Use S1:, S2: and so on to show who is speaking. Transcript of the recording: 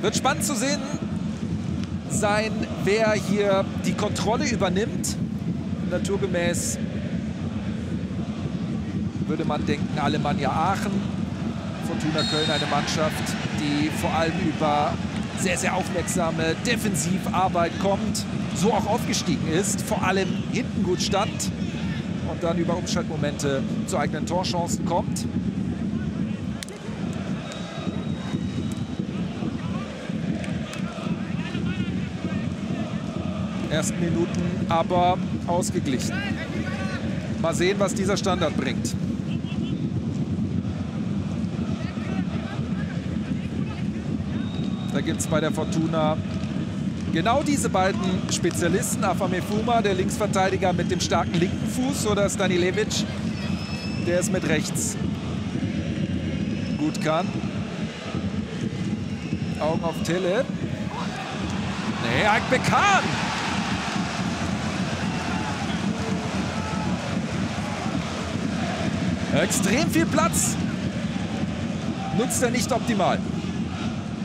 S1: Wird spannend zu sehen sein, wer hier die Kontrolle übernimmt. Naturgemäß würde man denken, Alemannia Aachen. Fortuna Köln, eine Mannschaft, die vor allem über sehr, sehr aufmerksame Defensivarbeit kommt. So auch aufgestiegen ist, vor allem hinten gut stand und dann über Umschaltmomente zu eigenen Torchancen kommt. Ersten Minuten aber ausgeglichen. Mal sehen, was dieser Standard bringt. Da gibt es bei der Fortuna genau diese beiden Spezialisten. Afamefuma, der Linksverteidiger mit dem starken linken Fuß, oder Stanilevic, der es mit rechts gut kann. Augen auf Tille. Nee, Akbekan! Extrem viel Platz. Nutzt er nicht optimal.